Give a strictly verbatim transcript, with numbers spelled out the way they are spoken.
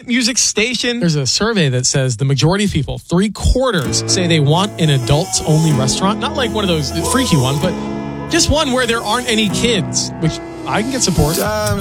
independent music station. There's a survey that says the majority of people, three quarters, say they want an adults-only restaurant. Not like one of those freaky ones, but just one where there aren't any kids, which I can get support. Time